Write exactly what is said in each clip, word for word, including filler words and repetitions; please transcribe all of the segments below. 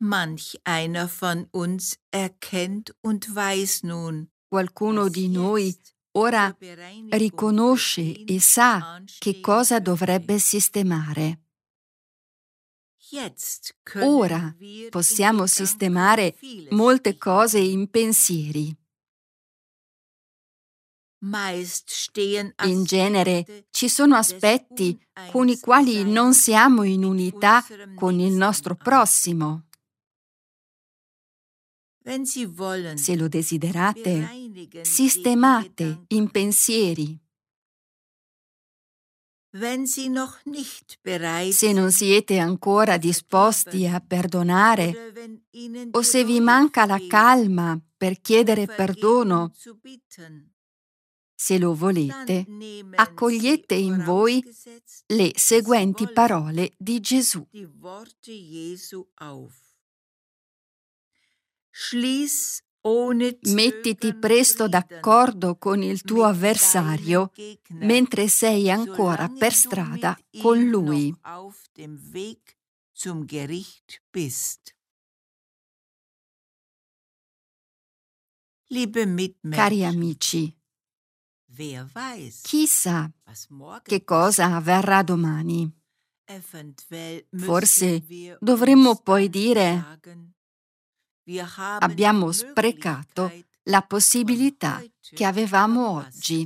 Manch einer von uns erkennt und weiß nun, Qualcuno di noi ora riconosce e sa che cosa dovrebbe sistemare. Ora possiamo sistemare molte cose in pensieri. In genere ci sono aspetti con i quali non siamo in unità con il nostro prossimo. Se lo desiderate, sistemate in pensieri. Se non siete ancora disposti a perdonare o se vi manca la calma per chiedere perdono, se lo volete, accogliete in voi le seguenti parole di Gesù. Mettiti presto d'accordo con il tuo avversario mentre sei ancora per strada con lui. Cari amici, chi sa che cosa avverrà domani? Forse dovremmo poi dire: abbiamo sprecato la possibilità che avevamo oggi.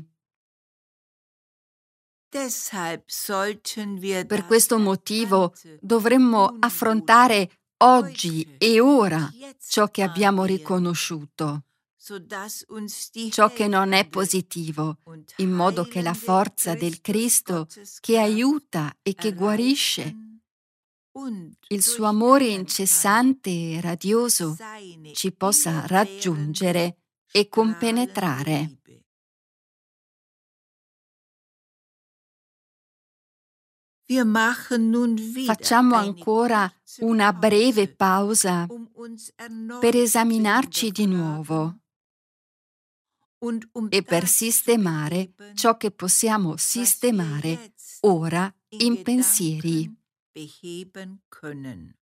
Per questo motivo dovremmo affrontare oggi e ora ciò che abbiamo riconosciuto, ciò che non è positivo, in modo che la forza del Cristo che aiuta e che guarisce, il suo amore incessante e radioso ci possa raggiungere e compenetrare. Facciamo ancora una breve pausa per esaminarci di nuovo e per sistemare ciò che possiamo sistemare ora in pensieri.